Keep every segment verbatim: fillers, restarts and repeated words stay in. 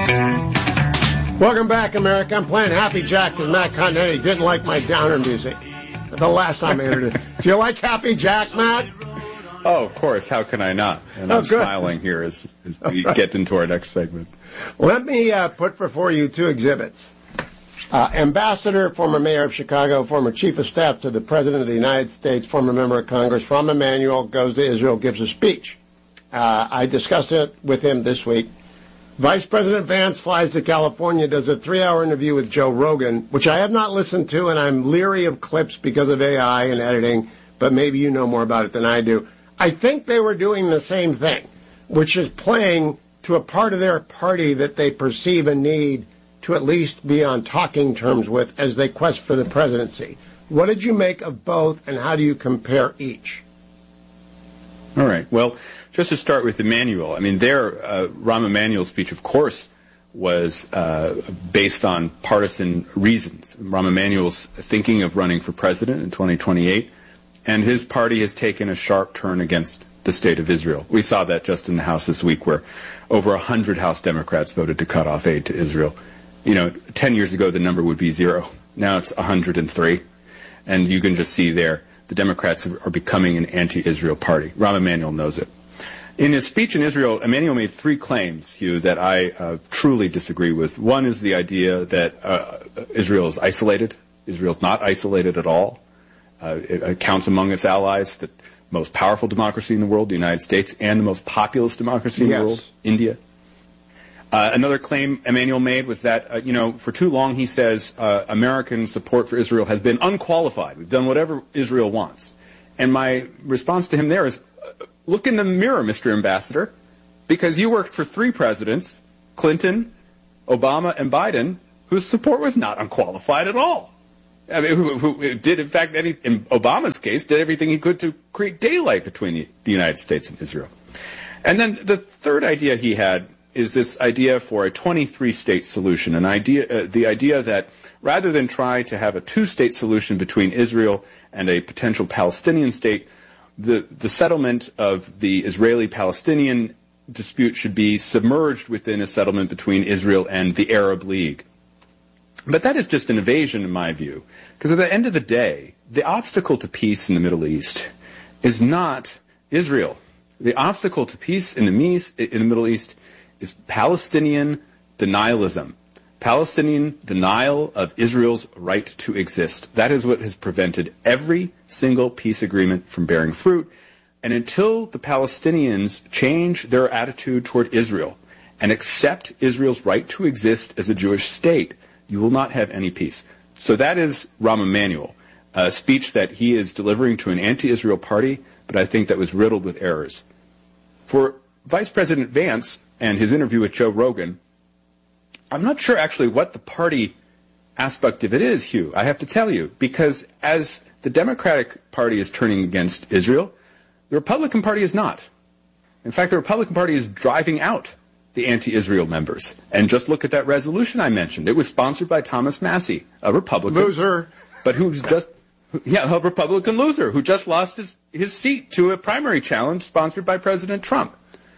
Welcome back, America. I'm playing Happy Jack because Matt Continetti didn't like my downer music the last time I entered it. Do you like Happy Jack, Matt? Oh, of course. How can I not? And Oh, I'm good. smiling here as, as we get into our next segment. Let me uh, put before you two exhibits. Uh, Ambassador, former mayor of Chicago, former chief of staff to the President of the United States, former member of Congress, Rahm Emanuel, goes to Israel, gives a speech. Uh, I discussed it with him this week. Vice President Vance flies to California, does a three-hour interview with Joe Rogan, which I have not listened to, and I'm leery of clips because of A I and editing, but maybe you know more about it than I do. I think they were doing the same thing, which is playing to a part of their party that they perceive a need to at least be on talking terms with as they quest for the presidency. What did you make of both, and how do you compare each? All right. Well, just to start with Emanuel, I mean, their uh, Rahm Emanuel's speech, of course, was uh, based on partisan reasons. Rahm Emanuel's thinking of running for president in twenty twenty-eight, and his party has taken a sharp turn against the state of Israel. We saw that just in the House this week, where over one hundred House Democrats voted to cut off aid to Israel. You know, ten years ago, the number would be zero. Now it's one hundred three. And you can just see there, the Democrats are becoming an anti-Israel party. Rahm Emanuel knows it. In his speech in Israel, Emanuel made three claims, Hugh, that I uh, truly disagree with. One is the idea that uh, Israel is isolated. Israel is not isolated at all. Uh, it, it counts among its allies the most powerful democracy in the world, the United States, and the most populous democracy in Yes. the world, India. Uh, another claim Emanuel made was that, uh, you know, for too long, he says, uh, American support for Israel has been unqualified. We've done whatever Israel wants. And my response to him there is, uh, look in the mirror, Mister Ambassador, because you worked for three presidents, Clinton, Obama, and Biden, whose support was not unqualified at all. I mean, who, who did, in fact, any, in Obama's case, did everything he could to create daylight between the, the United States and Israel. And then the third idea he had is this idea for a twenty-three state solution, an idea, uh, the idea that rather than try to have a two-state solution between Israel and a potential Palestinian state, the, the settlement of the Israeli-Palestinian dispute should be submerged within a settlement between Israel and the Arab League. But that is just an evasion, in my view, because at the end of the day, the obstacle to peace in the Middle East is not Israel. The obstacle to peace in the, Meas- in the Middle East is Palestinian denialism, Palestinian denial of Israel's right to exist. That is what has prevented every single peace agreement from bearing fruit. And until the Palestinians change their attitude toward Israel and accept Israel's right to exist as a Jewish state, you will not have any peace. So that is Rahm Emanuel, a speech that he is delivering to an anti-Israel party, but I think that was riddled with errors. For Vice President Vance and his interview with Joe Rogan, I'm not sure actually what the party aspect of it is, Hugh, I have to tell you, because as the Democratic Party is turning against Israel, the Republican Party is not. In fact, the Republican Party is driving out the anti-Israel members. And just look at that resolution I mentioned. It was sponsored by Thomas Massie, a Republican. Loser. But who's just, yeah, a Republican loser who just lost his, his seat to a primary challenge sponsored by President Trump.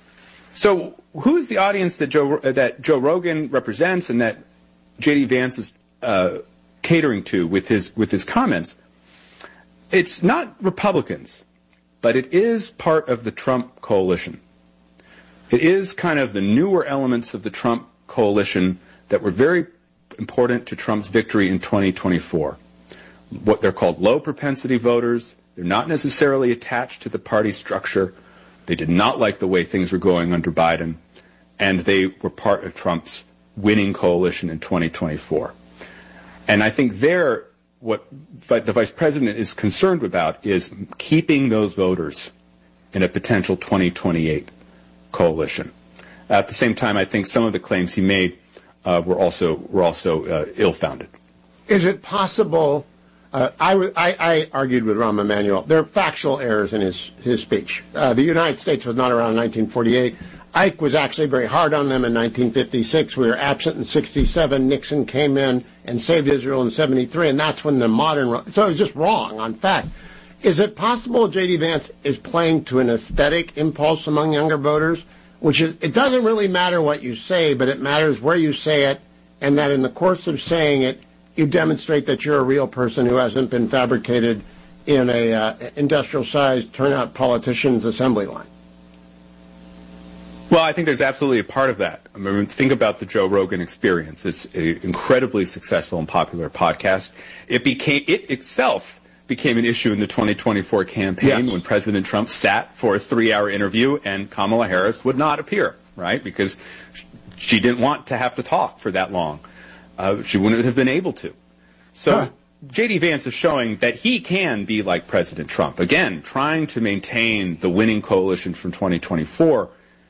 So who is the audience that Joe, that Joe Rogan represents and that J D. Vance is uh, catering to with his, with his comments? It's not Republicans, but it is part of the Trump coalition. It is kind of the newer elements of the Trump coalition that were very important to Trump's victory in twenty twenty-four. What they're called low propensity voters. They're not necessarily attached to the party structure. They did not like the way things were going under Biden, and they were part of Trump's winning coalition in twenty twenty-four. And I think there, what the vice president is concerned about is keeping those voters in a potential twenty twenty-eight coalition. At the same time, I think some of the claims he made uh, were also were also uh, ill-founded. Is it possible? Uh, I, w- I, I argued with Rahm Emanuel. There are factual errors in his his speech. Uh, the United States was not around in nineteen forty-eight. Ike was actually very hard on them in nineteen fifty-six. We were absent in sixty-seven. Nixon came in and saved Israel in seventy-three, and that's when the modern. So it was just wrong on fact. Is it possible J D. Vance is playing to an aesthetic impulse among younger voters, which is, it doesn't really matter what you say, but it matters where you say it, and that in the course of saying it, you demonstrate that you're a real person who hasn't been fabricated in a uh, industrial-sized turnout politician's assembly line. Well, I think there's absolutely a part of that. I mean, think about the Joe Rogan Experience. It's an incredibly successful and popular podcast. It became, it itself became an issue in the twenty twenty-four campaign yes. when President Trump sat for a three-hour interview and Kamala Harris would not appear, right? Because she didn't want to have to talk for that long. Uh, she wouldn't have been able to. So huh. J D. Vance is showing that he can be like President Trump. Again, trying to maintain the winning coalition from twenty twenty-four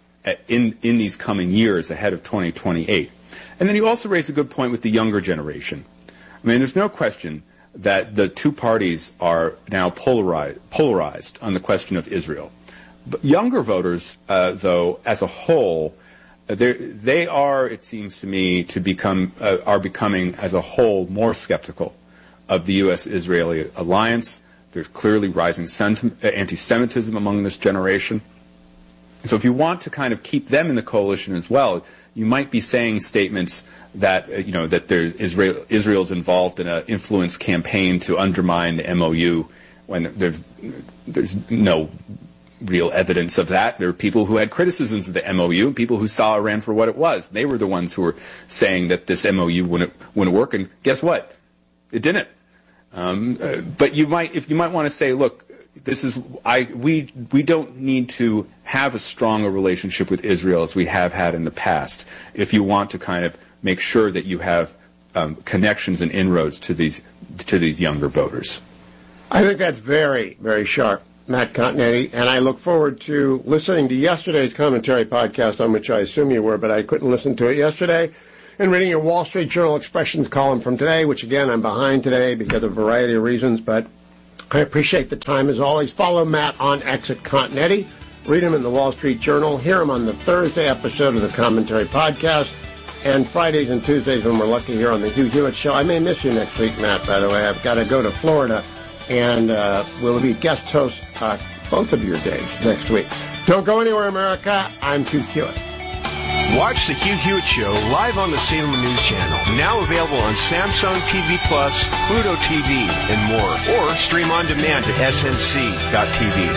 in in these coming years ahead of twenty twenty-eight. And then you also raise a good point with the younger generation. I mean, there's no question that the two parties are now polarized, polarized on the question of Israel. But younger voters, uh, though, as a whole, they are, it seems to me, to become uh, are becoming, as a whole, more skeptical of the U S Israeli alliance. There's clearly rising senti- anti-Semitism among this generation. So if you want to kind of keep them in the coalition as well, you might be saying statements that, uh, you know, that there's Israel, Israel's involved in an influence campaign to undermine the M O U when there's there's no real evidence of that. There are people who had criticisms of the M O U and people who saw Iran for what it was. They were the ones who were saying that this M O U wouldn't, wouldn't work, and guess what? It didn't. Um, uh, but you might, if you might want to say, look, this is, I, we, we don't need to have as strong a relationship with Israel as we have had in the past if you want to kind of make sure that you have um, connections and inroads to these, to these younger voters. I think that's very, very sharp, Matt Continetti, and I look forward to listening to yesterday's commentary podcast, on which I assume you were, but I couldn't listen to it yesterday, and reading your Wall Street Journal Expressions column from today, which, again, I'm behind today because of a variety of reasons, but I appreciate the time, as always. Follow Matt on X at Continetti. Read him in the Wall Street Journal. Hear him on the Thursday episode of the Commentary Podcast, and Fridays and Tuesdays when we're lucky here on the Hugh Hewitt Show. I may miss you next week, Matt, by the way. I've got to go to Florida, and uh, we'll be guest hosts uh, both of your days next week. Don't go anywhere, America. I'm Hugh Hewitt. Watch the Hugh Hewitt Show live on the Salem News Channel. Now available on Samsung T V Plus, Pluto T V, and more. Or stream on demand at S N C dot T V.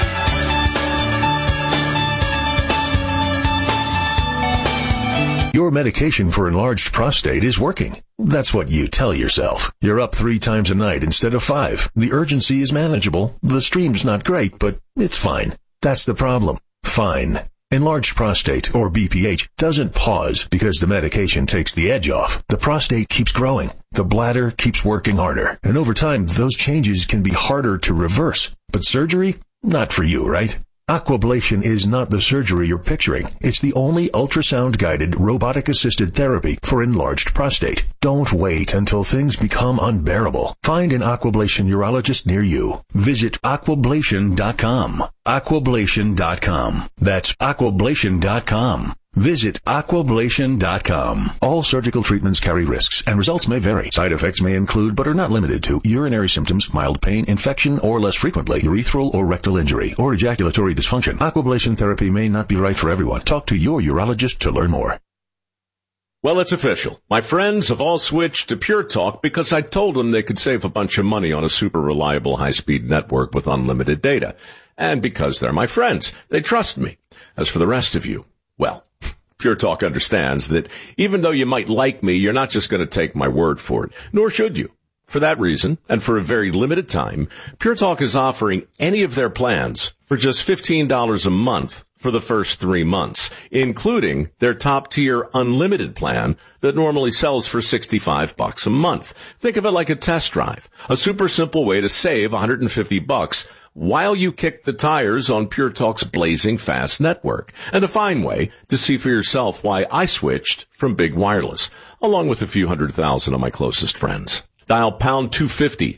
Your medication for enlarged prostate is working. That's what you tell yourself. You're up three times a night instead of five. The urgency is manageable. The stream's not great, but it's fine. That's the problem. Fine. Enlarged prostate, or B P H, doesn't pause because the medication takes the edge off. The prostate keeps growing. The bladder keeps working harder. And over time, those changes can be harder to reverse. But surgery? Not for you, right? Aquablation is not the surgery you're picturing. It's the only ultrasound-guided, robotic-assisted therapy for enlarged prostate. Don't wait until things become unbearable. Find an Aquablation urologist near you. Visit aquablation dot com. aquablation dot com. That's aquablation dot com. Visit aquablation dot com. All surgical treatments carry risks, and results may vary. Side effects may include, but are not limited to, urinary symptoms, mild pain, infection, or less frequently, urethral or rectal injury, or ejaculatory dysfunction. Aquablation therapy may not be right for everyone. Talk to your urologist to learn more. Well, it's official. My friends have all switched to Pure Talk because I told them they could save a bunch of money on a super reliable high-speed network with unlimited data. And because they're my friends, they trust me. As for the rest of you, well, Pure Talk understands that even though you might like me, you're not just going to take my word for it, nor should you. For that reason, and for a very limited time, Pure Talk is offering any of their plans for just fifteen dollars a month for the first three months, including their top-tier unlimited plan that normally sells for sixty-five bucks a month. Think of it like a test drive, a super simple way to save one hundred fifty bucks while you kick the tires on Pure Talk's blazing fast network, and a fine way to see for yourself why I switched from Big Wireless, along with a few hundred thousand of my closest friends. Dial pound two fifty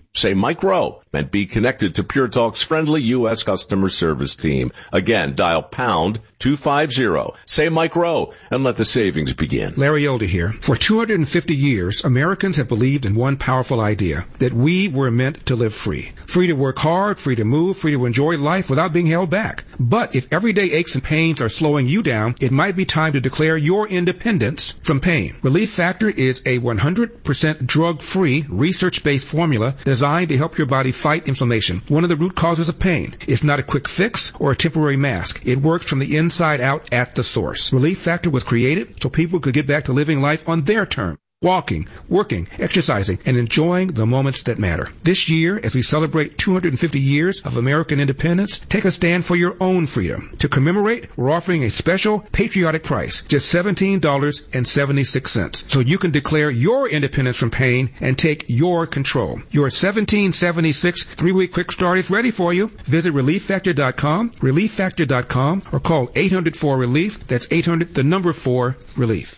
Say Mike Rowe and be connected to Pure Talk's friendly U S customer service team. Again, dial pound two fifty. Say Mike Rowe and let the savings begin. Larry Elder here. For two hundred fifty years, Americans have believed in one powerful idea, that we were meant to live free. Free to work hard, free to move, free to enjoy life without being held back. But if everyday aches and pains are slowing you down, it might be time to declare your independence from pain. Relief Factor is a one hundred percent drug-free, research-based formula designed to help your body fight inflammation, one of the root causes of pain. It's not a quick fix or a temporary mask. It works from the inside out at the source. Relief Factor was created so people could get back to living life on their terms. Walking, working, exercising, and enjoying the moments that matter. This year, as we celebrate two hundred fifty years of American independence, take a stand for your own freedom. To commemorate, we're offering a special patriotic price, just seventeen dollars and seventy-six cents, so you can declare your independence from pain and take your control. Your seventeen seventy-six three-week quick start is ready for you. Visit relief factor dot com, relief factor dot com, or call eight hundred four relief. That's eight hundred, the number four, relief.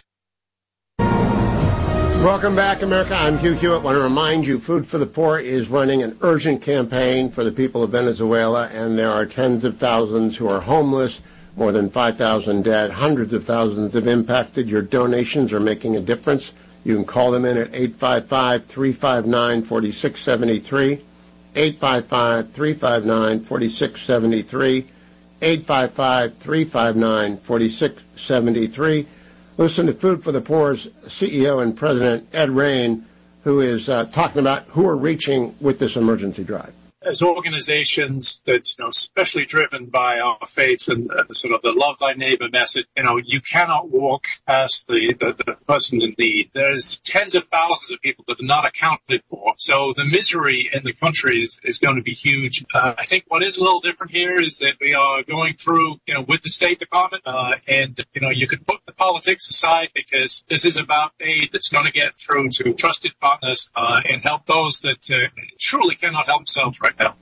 Welcome back, America. I'm Hugh Hewitt. I want to remind you, Food for the Poor is running an urgent campaign for the people of Venezuela, and there are tens of thousands who are homeless, more than five thousand dead, hundreds of thousands have impacted. Your donations are making a difference. You can call them in at eight five five, three five nine, four six seven three, eight five five, three five nine, four six seven three, eight five five, three five nine, four six seven three. Listen to Food for the Poor's C E O and President Ed Rain, who is uh, talking about who are reaching with this emergency drive. As organizations that, you know, especially driven by our faith and uh, sort of the love thy neighbor message, you know, you cannot walk past the, the, the person in need. There's tens of thousands of people that are not accounted for. So the misery in the country is, is going to be huge. Uh, I think what is a little different here is that we are going through, you know, with the State Department, uh, and, you know, you could put the politics aside because this is about aid that's going to get through to trusted partners, uh, and help those that uh, truly cannot help themselves right now.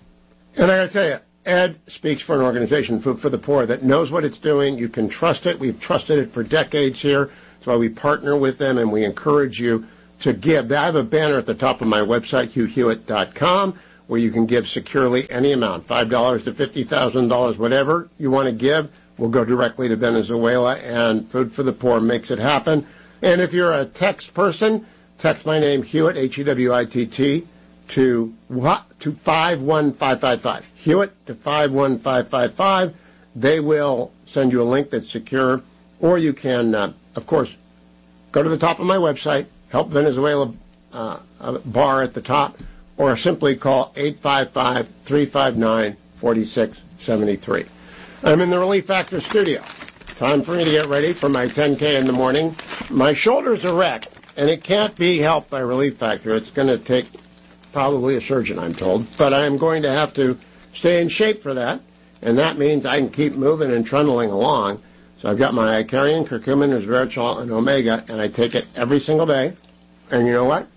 And I got to tell you, Ed speaks for an organization, Food for the Poor, that knows what it's doing. You can trust it. We've trusted it for decades here. That's why we partner with them, and we encourage you to give. I have a banner at the top of my website, hugh hewitt dot com, where you can give securely any amount, five dollars to fifty thousand dollars, whatever you want to give will go directly to Venezuela, and Food for the Poor makes it happen. And if you're a text person, text my name, Hewitt, H E W I T T, to what? To five one five five five. Hewitt to five one five five five. They will send you a link that's secure, or you can, uh, of course, go to the top of my website, Help Venezuela uh, bar at the top, or simply call eight five five, three five nine, four six seven three. I'm in the Relief Factor studio. Time for me to get ready for my ten K in the morning. My shoulders are wrecked, and it can't be helped by Relief Factor. It's going to take probably a surgeon, I'm told, but I'm going to have to stay in shape for that, and that means I can keep moving and trundling along. So I've got my Icarian, curcumin, resveratrol, and omega, and I take it every single day. And you know what?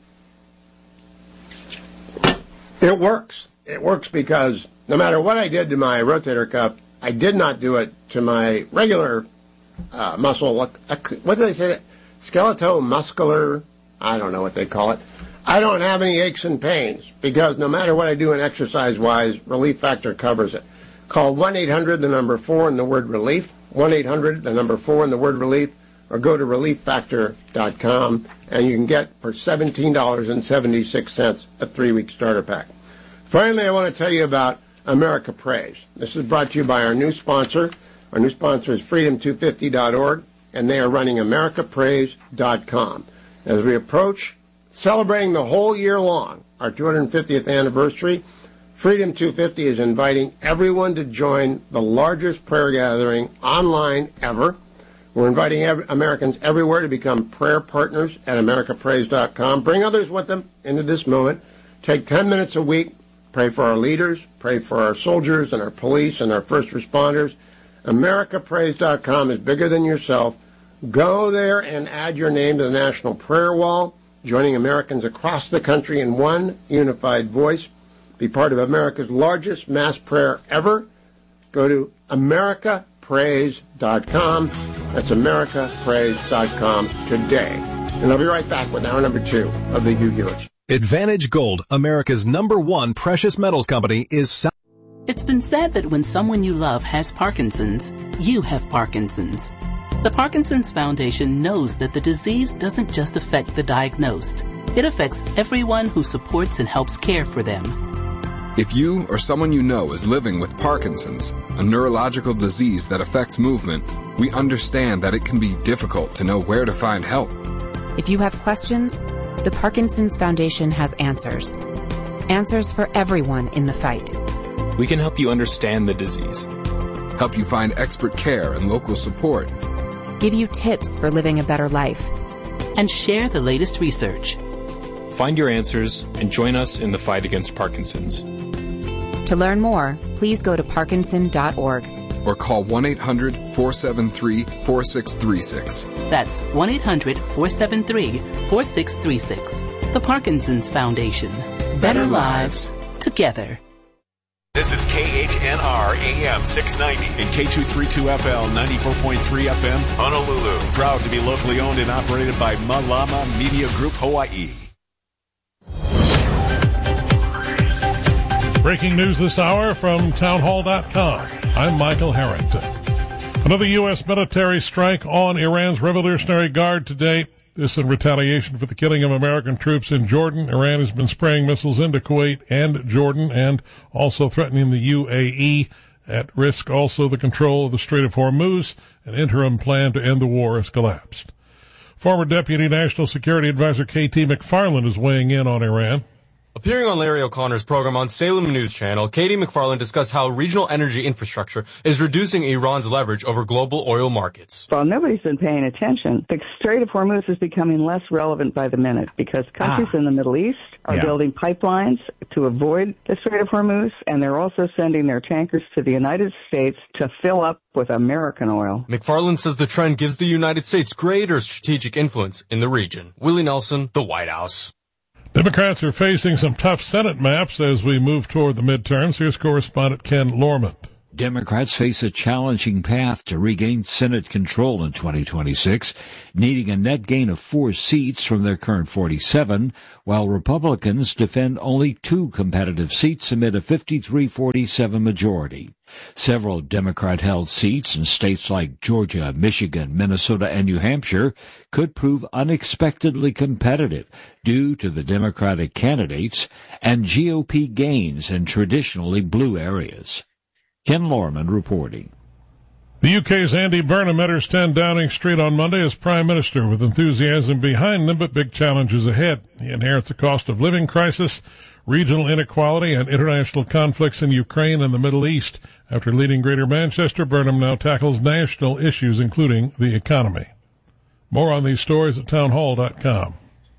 It works. It works because no matter what I did to my rotator cuff, I did not do it to my regular uh, muscle. What, what do they say? Skeletal-muscular, I don't know what they call it. I don't have any aches and pains because no matter what I do in exercise-wise, Relief Factor covers it. Call one eight hundred, the number four, and the word relief, one eight hundred, the number four, and the word relief, or go to relief factor dot com, and you can get for seventeen dollars and seventy-six cents a three-week starter pack. Finally, I want to tell you about America Prays. This is brought to you by our new sponsor. Our new sponsor is freedom two fifty dot org, and they are running america prays dot com. As we approach celebrating the whole year long our two hundred fiftieth anniversary, Freedom two fifty is inviting everyone to join the largest prayer gathering online ever. We're inviting ev- Americans everywhere to become prayer partners at america prays dot com. Bring others with them into this moment. Take ten minutes a week. Pray for our leaders. Pray for our soldiers and our police and our first responders. america prays dot com is bigger than yourself. Go there and add your name to the National Prayer Wall, joining Americans across the country in one unified voice. Be part of America's largest mass prayer ever. Go to america prays dot com. That's america prays dot com today. And I'll be right back with hour number two of the Hugh Hewitt Show. Advantage Gold, America's number one precious metals company, is... It's been said that when someone you love has Parkinson's, you have Parkinson's. The Parkinson's Foundation knows that the disease doesn't just affect the diagnosed. It affects everyone who supports and helps care for them. If you or someone you know is living with Parkinson's, a neurological disease that affects movement, we understand that it can be difficult to know where to find help. If you have questions, the Parkinson's Foundation has answers. Answers for everyone in the fight. We can help you understand the disease. Help you find expert care and local support. Give you tips for living a better life. And share the latest research. Find your answers and join us in the fight against Parkinson's. To learn more, please go to parkinson dot org. Or call one eight hundred four seven three four six three six. That's one eight hundred four seven three four six three six. The Parkinson's Foundation. Better, Better lives together. This is K H N R A M six ninety and K two thirty-two F L ninety-four point three F M, Honolulu. Proud to be locally owned and operated by Malama Media Group Hawaii. Breaking news this hour from townhall dot com. I'm Michael Harrington. Another U S military strike on Iran's Revolutionary Guard today. This in retaliation for the killing of American troops in Jordan. Iran has been spraying missiles into Kuwait and Jordan and also threatening the U A E. At risk also the control of the Strait of Hormuz. An interim plan to end the war has collapsed. Former Deputy National Security Advisor K T McFarland is weighing in on Iran. Appearing on Larry O'Connor's program on Salem News Channel, Katie McFarland discussed how regional energy infrastructure is reducing Iran's leverage over global oil markets. Well, nobody's been paying attention. The Strait of Hormuz is becoming less relevant by the minute because countries ah. in the Middle East are yeah. building pipelines to avoid the Strait of Hormuz, and they're also sending their tankers to the United States to fill up with American oil. McFarland says the trend gives the United States greater strategic influence in the region. Willie Nelson, The White House. Democrats are facing some tough Senate maps as we move toward the midterms. Here's correspondent Ken Lorman. Democrats face a challenging path to regain Senate control in twenty twenty-six, needing a net gain of four seats from their current forty-seven, while Republicans defend only two competitive seats amid a fifty-three forty-seven majority. Several Democrat-held seats in states like Georgia, Michigan, Minnesota, and New Hampshire could prove unexpectedly competitive due to the Democratic candidates and G O P gains in traditionally blue areas. Ken Lorman reporting. The U K's Andy Burnham enters ten Downing Street on Monday as Prime Minister with enthusiasm behind him, but big challenges ahead. He inherits a cost of living crisis, regional inequality, and international conflicts in Ukraine and the Middle East. After leading Greater Manchester, Burnham now tackles national issues, including the economy. More on these stories at townhall dot com.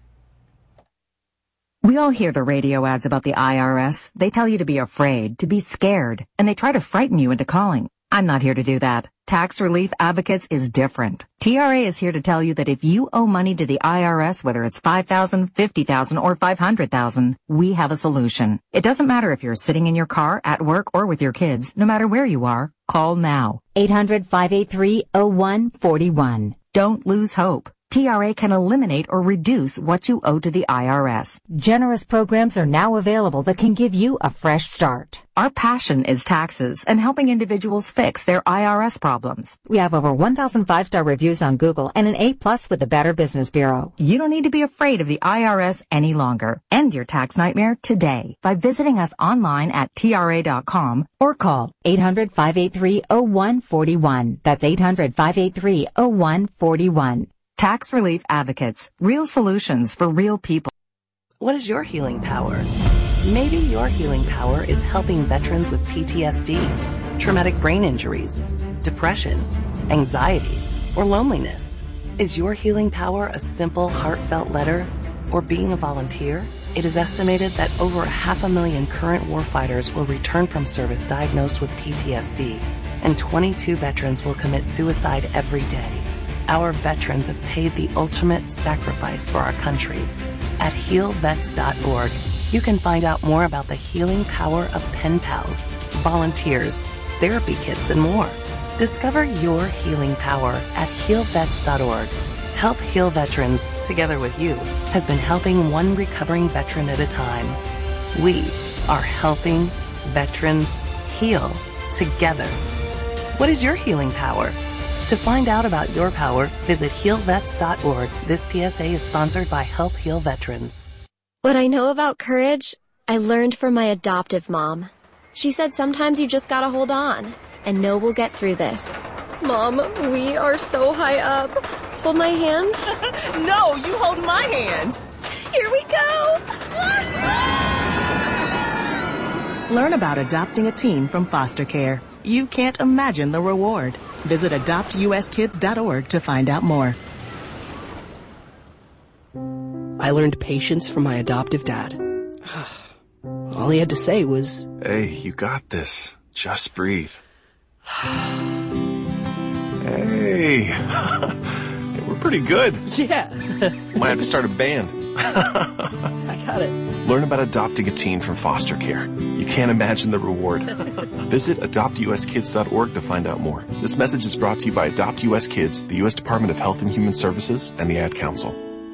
We all hear the radio ads about the I R S. They tell you to be afraid, to be scared, and they try to frighten you into calling. I'm not here to do that. Tax Relief Advocates is different. T R A is here to tell you that if you owe money to the I R S, whether it's five thousand dollars, fifty thousand dollars, or five hundred thousand dollars, we have a solution. It doesn't matter if you're sitting in your car, at work, or with your kids. No matter where you are, call now. eight hundred, five eight three, oh one four one. Don't lose hope. T R A can eliminate or reduce what you owe to the I R S. Generous programs are now available that can give you a fresh start. Our passion is taxes and helping individuals fix their I R S problems. We have over one thousand five-star reviews on Google and an A plus with the Better Business Bureau. You don't need to be afraid of the I R S any longer. End your tax nightmare today by visiting us online at T R A dot com or call eight hundred, five eight three, oh one four one. That's eight hundred, five eight three, oh one four one. Tax Relief Advocates. Real solutions for real people. What is your healing power? Maybe your healing power is helping veterans with P T S D, traumatic brain injuries, depression, anxiety, or loneliness. Is your healing power a simple, heartfelt letter or being a volunteer? It is estimated that over half a million current warfighters will return from service diagnosed with P T S D, and twenty-two veterans will commit suicide every day. Our veterans have paid the ultimate sacrifice for our country. At heal vets dot org, you can find out more about the healing power of pen pals, volunteers, therapy kits, and more. Discover your healing power at heal vets dot org. Help Heal Veterans, together with you, has been helping one recovering veteran at a time. We are helping veterans heal together. What is your healing power? To find out about your power, visit heal vets dot org. This P S A is sponsored by Help Heal Veterans. What I know about courage, I learned from my adoptive mom. She said sometimes you just gotta hold on and know we'll get through this. Mom, we are so high up. Hold my hand. No, you hold my hand. Here we go. Learn about adopting a teen from foster care. You can't imagine the reward. Visit adopt u s kids dot org to find out more. I learned patience from my adoptive dad. All he had to say was, "Hey, you got this. Just breathe." Hey, we're pretty good. Yeah. Might have to start a band. I got it. Learn about adopting a teen from foster care. You can't imagine the reward. Visit adopt u s kids dot org to find out more. This message is brought to you by Adopt U S Kids, the U S Department of Health and Human Services, and the Ad Council.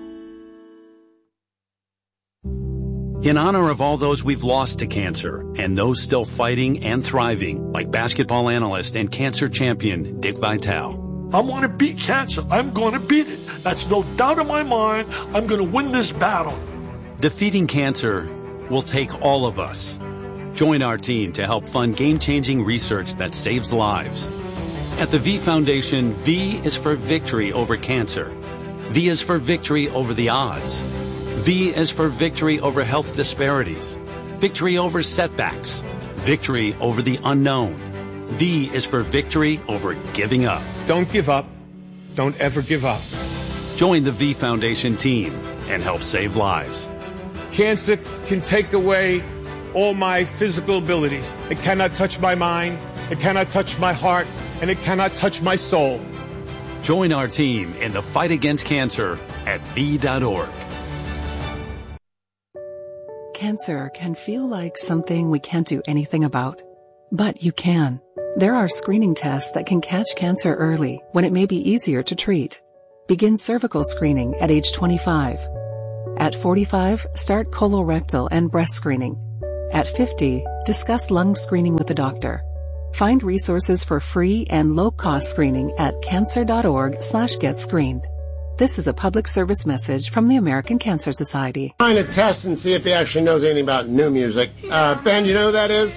In honor of all those we've lost to cancer and those still fighting and thriving, like basketball analyst and cancer champion Dick Vitale. I want to beat cancer. I'm going to beat it. That's no doubt in my mind. I'm going to win this battle. Defeating cancer will take all of us. Join our team to help fund game-changing research that saves lives. At the V Foundation, V is for victory over cancer. V is for victory over the odds. V is for victory over health disparities, victory over setbacks, victory over the unknown. V is for victory over giving up. Don't give up. Don't ever give up. Join the V Foundation team and help save lives. Cancer can take away all my physical abilities. It cannot touch my mind, it cannot touch my heart, and it cannot touch my soul. Join our team in the fight against cancer at V dot org. Cancer can feel like something we can't do anything about, but you can. There are screening tests that can catch cancer early when it may be easier to treat. Begin cervical screening at age twenty-five. At forty-five, start colorectal and breast screening. At fifty, discuss lung screening with the doctor. Find resources for free and low-cost screening at cancer dot org slash get screened. This is a public service message from the American Cancer Society. Trying to test and see if he actually knows anything about new music. Uh, Ben, you know who that is?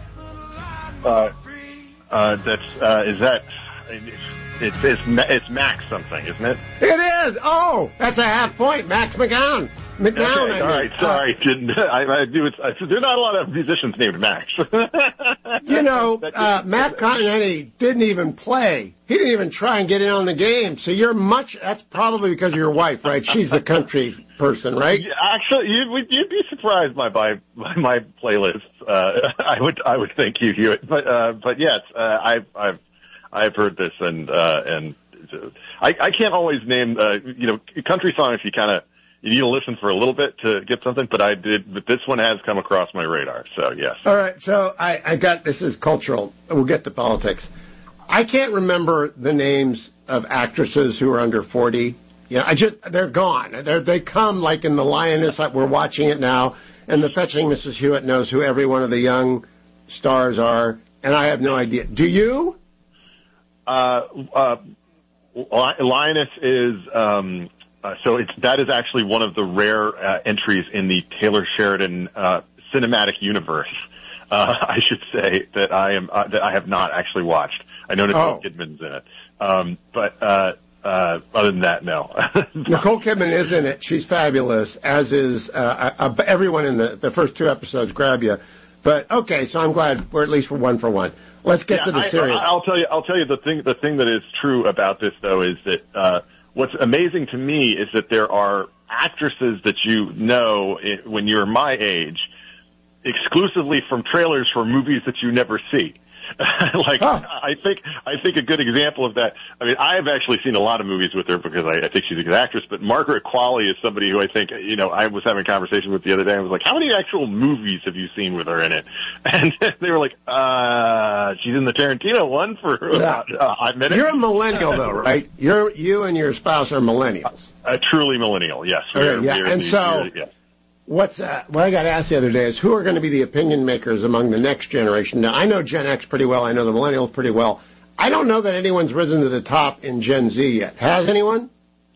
Uh, uh, that's, uh, is that, it's, it's, it's, it's Max something, isn't it? It is! Oh, that's a half point. Max McGowan. McGowan, okay, all right, sorry. Uh, didn't, I, I do it, I, there are not a lot of musicians named Max. You know, uh, Matt Continetti didn't even play. He didn't even try and get in on the game. So you're much, that's probably because of your wife, right? She's the country person, right? Actually, you'd, you'd be surprised by my, by my playlists. Uh, I would, I would think you hear it. But, uh, but yes, uh, I've, I've, I've heard this and, uh, and I, I can't always name, uh, you know, country songs you kind of, you need to listen for a little bit to get something, but I did, but this one has come across my radar, so yes. All right, so I, I got, this is cultural. We'll get to politics. I can't remember the names of actresses who are under forty. Yeah, I just, they're gone. They're, they come like in The Lioness, like we're watching it now, and the Fetching Missus Hewitt knows who every one of the young stars are, and I have no idea. Do you? Uh, uh, Lioness is, um, Uh, so it's, that is actually one of the rare uh, entries in the Taylor Sheridan uh, cinematic universe. Uh, I should say that I am uh, that I have not actually watched. I know Nicole oh. Kidman's in it, um, but uh, uh, other than that, no. Nicole Kidman is in it. She's fabulous, as is uh, uh, everyone in the the first two episodes. Grab you, but okay. So I'm glad we're at least for one for one. Let's get yeah, to the I, series. I'll tell you. I'll tell you the thing. The thing that is true about this, though, is that. Uh, What's amazing to me is that there are actresses that you know when you're my age exclusively from trailers for movies that you never see. like, oh. I think, I think a good example of that, I mean, I have actually seen a lot of movies with her because I, I think she's a good actress, but Margaret Qualley is somebody who I think, you know, I was having a conversation with the other day. I was like, how many actual movies have you seen with her in it? And they were like, uh, she's in the Tarantino one for about uh, five minutes. You're a millennial though, right? You're, you and your spouse are millennials. A truly millennial, yes. We are, yeah, and the, so, yes. What's uh, what I got asked the other day is who are going to be the opinion makers among the next generation? Now, I know Gen X pretty well. I know the millennials pretty well. I don't know that anyone's risen to the top in Gen Z yet. Has anyone?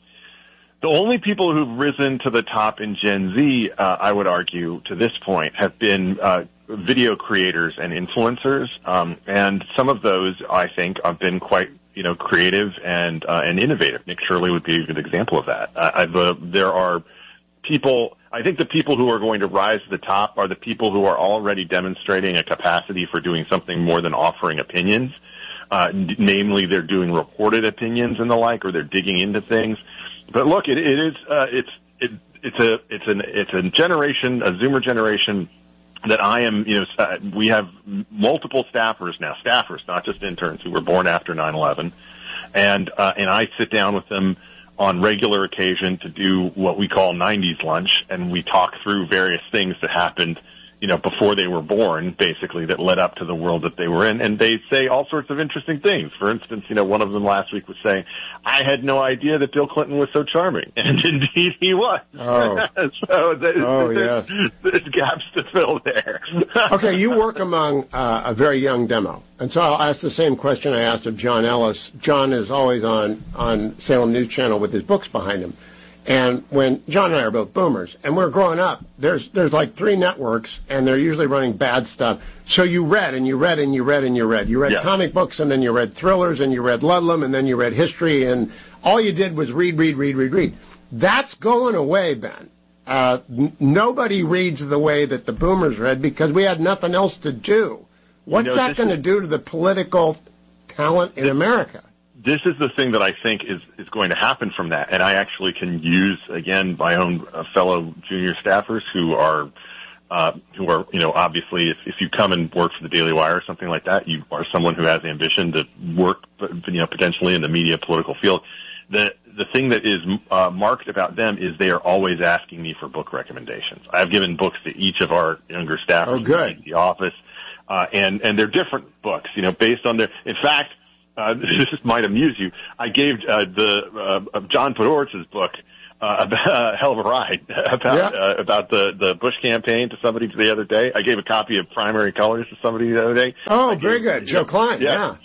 The only people who've risen to the top in Gen Z, uh, I would argue, to this point, have been uh, video creators and influencers. Um, and some of those, I think, have been quite, you know, creative and uh, and innovative. Nick Shirley would be a good example of that. Uh, I, the, there are people... I think the people who are going to rise to the top are the people who are already demonstrating a capacity for doing something more than offering opinions. Uh, n- namely, they're doing reported opinions and the like, or they're digging into things. But look, it, it is, uh, it's, it, it's a, it's an, it's a generation, a Zoomer generation that I am, you know, uh, we have multiple staffers now, staffers, not just interns who were born after nine eleven. And, uh, and I sit down with them on regular occasion to do what we call nineties lunch, and we talk through various things that happened, you know, before they were born, basically, that led up to the world that they were in. And they say all sorts of interesting things. For instance, you know, one of them last week was saying, I had no idea that Bill Clinton was so charming. And indeed he was. Oh, so there's, oh there's, yes. there's gaps to fill there. Okay, you work among uh, a very young demo. And so I'll ask the same question I asked of John Ellis. John is always on, on Salem News Channel with his books behind him. And when John and I are both boomers, and we're growing up, there's there's like three networks, and they're usually running bad stuff. So you read, and you read, and you read, and you read. You read yeah. comic books, and then you read thrillers, and you read Ludlum, and then you read history, and all you did was read, read, read, read, read. That's going away, Ben. Uh, n- nobody reads the way that the boomers read because we had nothing else to do. What's you know, that going to do to the political talent in America? This is the thing that I think is, is going to happen from that. And I actually can use, again, my own uh, fellow junior staffers who are, uh, who are, you know, obviously if, if you come and work for the Daily Wire or something like that, you are someone who has ambition to work, you know, potentially in the media political field. The, the thing that is, uh, marked about them is they are always asking me for book recommendations. I've given books to each of our younger staffers oh, good. in the office, uh, and, and they're different books, you know, based on their, in fact, Uh, this might amuse you. I gave uh, the uh, John Podhoretz's book uh, about uh, Hell of a Ride about yeah. uh, about the the Bush campaign to somebody the other day. I gave a copy of Primary Colors to somebody the other day. Oh, gave, very good, Joe know, Klein. Yeah. yeah.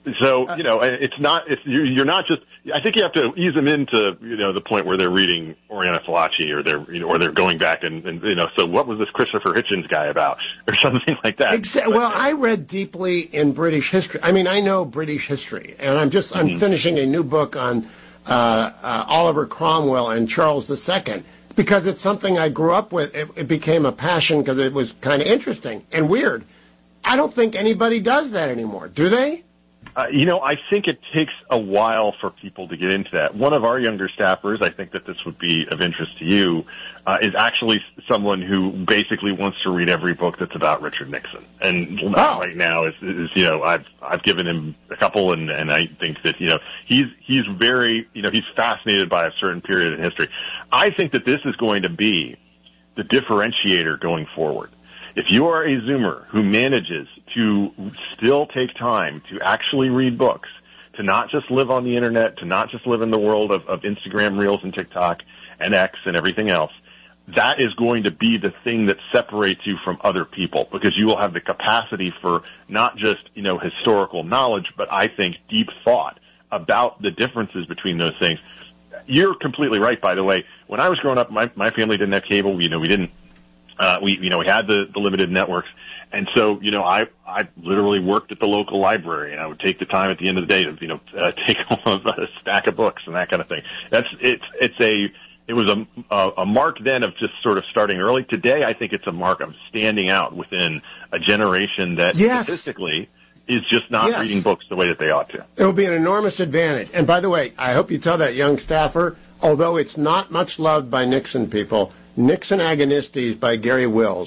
So you know, it's not. It's you're not just. I think you have to ease them into you know the point where they're reading Oriana Fallaci or they're you know or they're going back and, and you know. So what was this Christopher Hitchens guy about or something like that? Exactly. Well, I read deeply in British history. I mean, I know British history, and I'm just I'm mm-hmm. finishing a new book on uh, uh, Oliver Cromwell and Charles the Second because it's something I grew up with. It, it became a passion because it was kind of interesting and weird. I don't think anybody does that anymore, do they? Uh, you know, I think it takes a while for people to get into that. One of our younger staffers, I think that this would be of interest to you, uh, is actually someone who basically wants to read every book that's about Richard Nixon. And oh. right now is, is, you know, I've, I've given him a couple and, and I think that, you know, he's, he's very, you know, he's fascinated by a certain period in history. I think that this is going to be the differentiator going forward. If you are a Zoomer who manages to still take time to actually read books, to not just live on the internet, to not just live in the world of, of Instagram Reels and TikTok and X and everything else, that is going to be the thing that separates you from other people because you will have the capacity for not just, you know, historical knowledge, but I think deep thought about the differences between those things. You're completely right, by the way. When I was growing up, my, my family didn't have cable. You know, we didn't. Uh, we, you know, we had the, the limited networks. And so, you know, I, I literally worked at the local library and I would take the time at the end of the day to, you know, uh, take home a stack of books and that kind of thing. That's, it's, it's a, it was a, a, a mark then of just sort of starting early. Today, I think it's a mark of standing out within a generation that yes. statistically is just not yes. reading books the way that they ought to. It will be an enormous advantage. And by the way, I hope you tell that young staffer, although it's not much loved by Nixon people, Nixon Agonistes by Gary Wills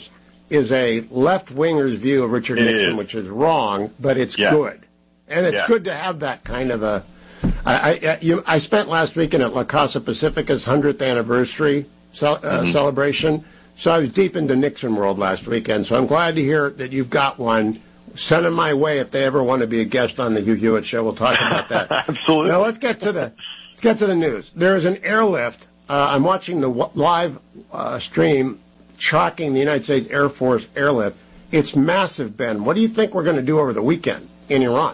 is a left-winger's view of Richard It Nixon, is. which is wrong, but it's Yeah. good. And it's Yeah. good to have that kind of a... I, I, you, I spent last weekend at La Casa Pacifica's hundredth anniversary cel- uh, Mhm. celebration, so I was deep into Nixon world last weekend, so I'm glad to hear that you've got one. Send them my way if they ever want to be a guest on the Hugh Hewitt Show. We'll talk about that. Absolutely. Now let's get to the let's get to the news. There is an airlift. Uh, I'm watching the w- live uh, stream tracking the United States Air Force airlift. It's massive, Ben. What do you think we're going to do over the weekend in Iran?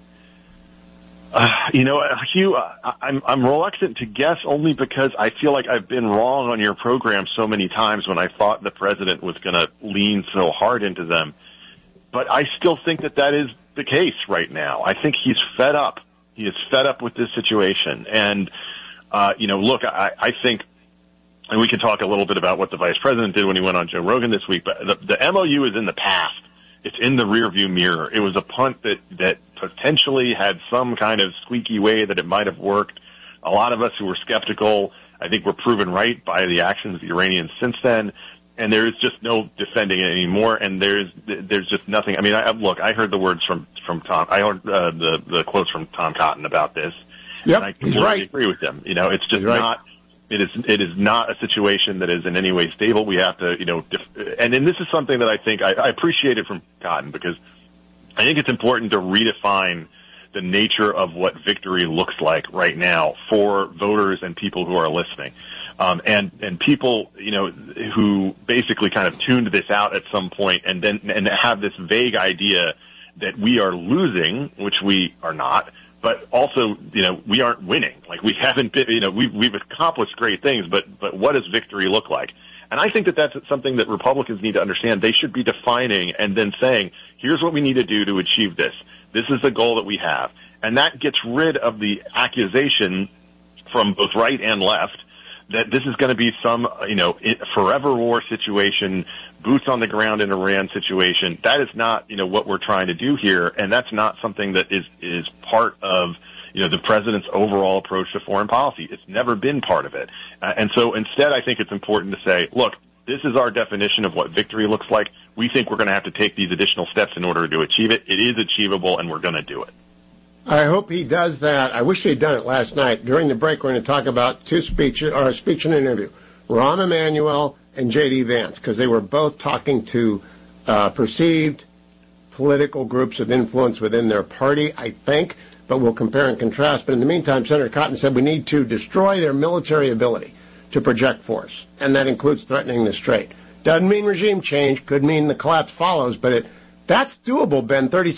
Uh, you know, uh, Hugh, uh, I'm I'm reluctant to guess only because I feel like I've been wrong on your program so many times when I thought the president was going to lean so hard into them. But I still think that that is the case right now. I think he's fed up. He is fed up with this situation. And, uh, you know, look, I, I think, and we can talk a little bit about what the vice president did when he went on Joe Rogan this week, but the, the M O U is in the past. It's in the rearview mirror. It was a punt that, that potentially had some kind of squeaky way that it might have worked. A lot of us who were skeptical, I think, were proven right by the actions of the Iranians since then. And there is just no defending it anymore. And there's there's just nothing. I mean, I, look, I heard the words from from Tom. I heard uh, the the quotes from Tom Cotton about this. Yep, and I he's completely right. agree with them. You know, it's just He's right. not. It is it is not a situation that is in any way stable. We have to, you know, def- and and this is something that I think I, I appreciated from Cotton, because I think it's important to redefine the nature of what victory looks like right now for voters and people who are listening. Um, and, and people, you know, who basically kind of tuned this out at some point and then, and have this vague idea that we are losing, which we are not, but also, you know, we aren't winning. Like, we haven't been, you know, we've, we've accomplished great things, but, but what does victory look like? And I think that that's something that Republicans need to understand. They should be defining and then saying, here's what we need to do to achieve this. This is the goal that we have. And that gets rid of the accusation from both right and left that this is going to be some, you know, forever war situation, boots on the ground in Iran situation. That is not, you know, what we're trying to do here, and that's not something that is is part of, you know, the president's overall approach to foreign policy. It's never been part of it. Uh, and so instead, I think it's important to say, look, this is our definition of what victory looks like. We think we're going to have to take these additional steps in order to achieve it. It is achievable, and we're going to do it. I hope he does that. I wish he'd done it last night. During the break, we're going to talk about two speeches, or a speech and interview, Rahm Emanuel and J D. Vance, because they were both talking to uh, perceived political groups of influence within their party, I think, but we'll compare and contrast. But in the meantime, Senator Cotton said we need to destroy their military ability to project force, and that includes threatening the Strait. Doesn't mean regime change, could mean the collapse follows, but it that's doable, Ben. thirty